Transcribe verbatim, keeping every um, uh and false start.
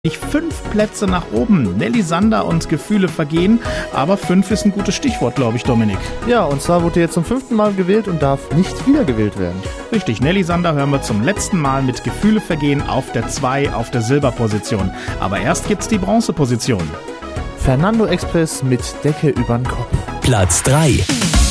Fünf Plätze nach oben. Nelly Sander und Gefühle vergehen. Aber fünf ist ein gutes Stichwort, glaube ich, Dominik. Ja, und zwar wurde er jetzt zum fünften Mal gewählt und darf nicht wiedergewählt werden. Richtig, Nelly Sander hören wir zum letzten Mal mit Gefühle vergehen auf der zwei auf der Silberposition. Aber erst gibt's die Bronzeposition. Fernando Express mit Decke übern Kopf. Platz drei.